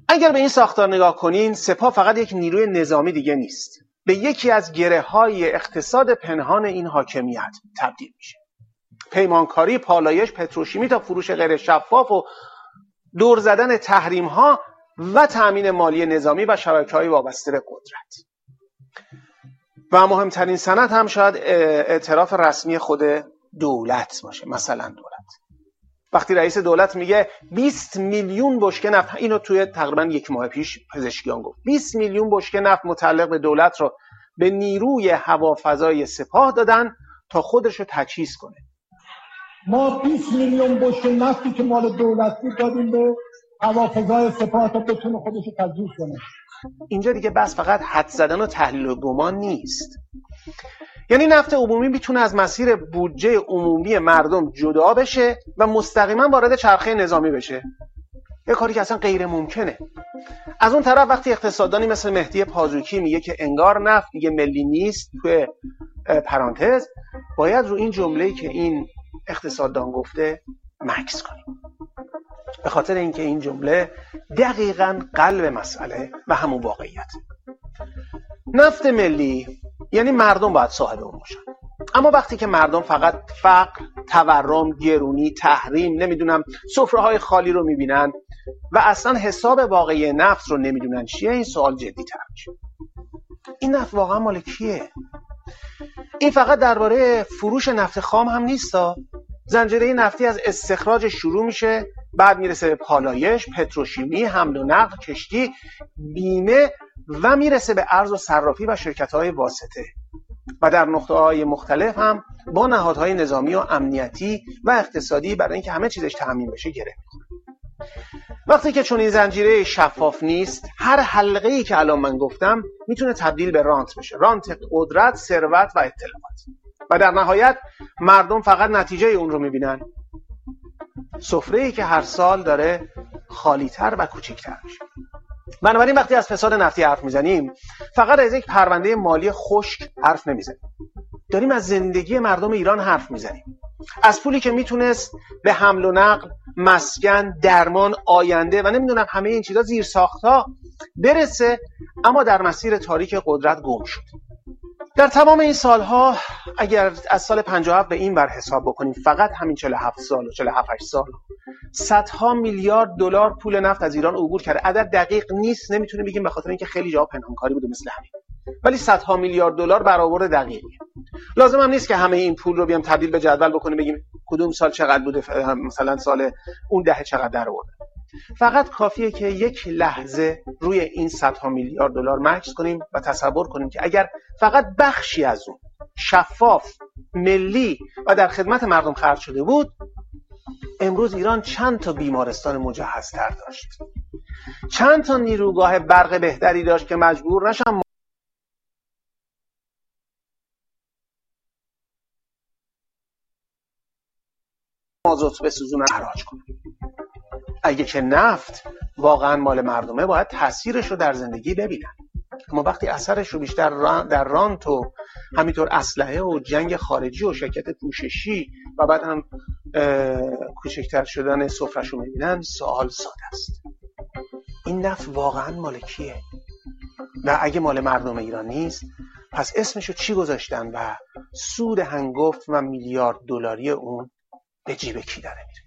اگر به این ساختار نگاه کنین، سپاه فقط یک نیروی نظامی دیگه نیست، به یکی از گره‌های اقتصاد پنهان این حاکمیت تبدیل میشه. پیمانکاری، پالایش، پتروشیمی تا فروش غیر شفاف و دور زدن تحریم‌ها و تأمین مالی نظامی و شبکه‌های وابسته به قدرت. و مهمترین سند هم شاید اعتراف رسمی خود دولت باشه. مثلا دولت وقتی رئیس دولت میگه 20 میلیون بشکه نفت، اینو توی تقریبا 1 ماه پیش پزشکیان گفت، 20 میلیون بشکه نفت متعلق به دولت رو به نیروی هوافضای سپاه دادن تا خودش رو تجهیز کنه. ما 20 میلیون بشکه نفتی که مال دولت بود دادیم به هوافضای سپاه تا بتونه خودش رو تجهیز کنه. اینجا دیگه بس فقط حد زدن و تحلیل و گمان نیست. یعنی نفت عمومی میتونه از مسیر بودجه عمومی مردم جدا بشه و مستقیما وارد چرخه نظامی بشه، یه کاری که اصلا غیر ممکنه. از اون طرف وقتی اقتصاددانی مثل مهدی پازوکی میگه که انگار نفت دیگه ملی نیست، توی پرانتز باید رو این جمله‌ای که این اقتصاددان گفته مکث کنیم، به خاطر اینکه این جمله دقیقاً قلب مسئله و همون واقعیت. نفت ملی یعنی مردم باید صاحب اون باشن، اما وقتی که مردم فقط فقر، تورم، گرونی، تحریم، نمیدونم سفره‌های خالی رو میبینن و اصلا حساب واقعی نفت رو نمیدونن چیه، این سوال جدی تر میشه. این نفت واقعا مال کیه؟ این فقط درباره فروش نفت خام هم نیستا. زنجیره نفتی از استخراج شروع میشه، بعد میرسه به پالایش، پتروشیمی، حمل و نقل، کشتی، بیمه و میرسه به ارز و صرافی و شرکت‌های واسطه و در نقطه‌های مختلف هم با نهادهای نظامی و امنیتی و اقتصادی برای اینکه همه چیزش تامین بشه گره می‌خوره. وقتی که چون این زنجیره شفاف نیست، هر حلقه‌ای که الان من گفتم میتونه تبدیل به رانت بشه، رانت قدرت، ثروت و اطلاعات، و در نهایت مردم فقط نتیجه اون رو میبینن، سفره‌ای که هر سال داره خالی‌تر و کوچکتر میشه. بنابراین وقتی از فساد نفتی حرف میزنیم، فقط از یک پرونده مالی خشک حرف نمیزنیم، داریم از زندگی مردم ایران حرف میزنیم، از پولی که میتونست به حمل و نقل، مسکن، درمان، آینده و نمیدونم همه این چیزا زیر ساختها برسه، اما در مسیر تاریک قدرت گم شد. در تمام این سالها اگر از سال 57 به این ور حساب بکنیم، فقط همین 47 سال و 47 سال صدها میلیارد دلار پول نفت از ایران عبور کرده. عدد دقیق نیست، نمیتونیم بگیم به خاطر اینکه خیلی جا پنهانکاری بوده مثل همین، ولی صدها میلیارد دلار برآورد دقیقیه. لازم هم نیست که همه این پول رو بیام تبدیل به جدول بکنیم بگیم کدوم سال چقدر بوده، مثلا سال اون دهه چقدر درآورده. فقط کافیه که یک لحظه روی این صدها میلیارد دلار مکث کنیم و تصور کنیم که اگر فقط بخشی از اون شفاف، ملی و در خدمت مردم خرج شده بود، امروز ایران چند تا بیمارستان مجهزتر داشت، چند تا نیروگاه برق بهتری داشت که مجبور نشن مازوت بسوزونن حراج کنن. اگه که نفت واقعا مال مردمه، باید تاثیرش رو در زندگی ببینن، اما وقتی اثرش رو بیشتر در رانت و همینطور اسلحه و جنگ خارجی و شرکت پوششی و بعد هم کوچکتر شدن سفرش رو میبینن، سوال ساده است: این نفت واقعا مال کیه؟ و اگه مال مردم ایران نیست، پس اسمشو چی گذاشتن و سود هنگفت و میلیارد دلاری اون به جیب کی داره میره؟